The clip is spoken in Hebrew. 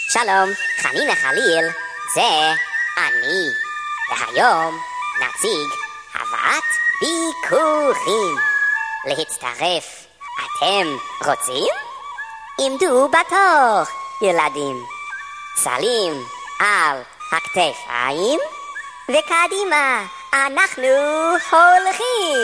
שלום, חנינה חליל, זה אני. והיום נציג הבאת ביקורים. להצטרף, אתם רוצים? עמדו בתור, ילדים. סלים על הכתפיים, וקדימה, אנחנו הולכים.